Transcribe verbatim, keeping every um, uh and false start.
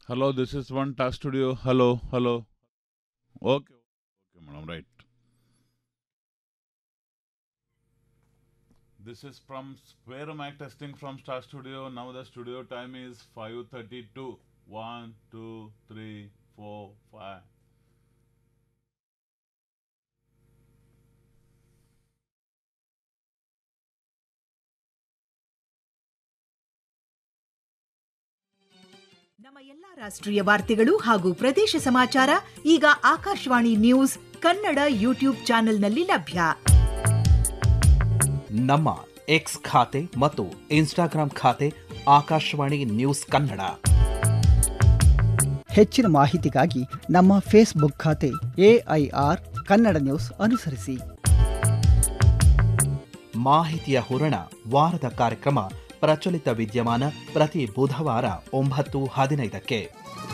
Hello, this is one task studio. Hello, hello. Okay, okay, madam, right. This is from Square Mac testing from Star Studio. Now the studio time is five thirty-two. One, two, three, four, five. ನಮ್ಮ ಎಲ್ಲಾ ರಾಷ್ಟ್ರೀಯ ವಾರ್ತೆಗಳು ಹಾಗೂ ಪ್ರದೇಶ ಸಮಾಚಾರ ಈಗ Akashvani news Kannada YouTube ಚಾನೆಲ್ನಲ್ಲಿ ಲಭ್ಯ. ನಮ್ಮ ಎಕ್ಸ್ ಖಾತೆ ಮತ್ತು ಇನ್ಸ್ಟಾಗ್ರಾಂ ಖಾತೆ ಆಕಾಶವಾಣಿ ನ್ಯೂಸ್ ಕನ್ನಡ. ಹೆಚ್ಚಿನ ಮಾಹಿತಿಗಾಗಿ ನಮ್ಮ ಫೇಸ್ಬುಕ್ ಖಾತೆ ಎಐಆರ್ ಕನ್ನಡ ನ್ಯೂಸ್ ಅನುಸರಿಸಿ. ಮಾಹಿತಿಯ ಹೂರಣ ವಾರದ ಕಾರ್ಯಕ್ರಮ ಪ್ರಚಲಿತ ವಿದ್ಯಮಾನ ಪ್ರತಿ ಬುಧವಾರ ಒಂಬತ್ತು ಹದಿನೈದಕ್ಕೆ.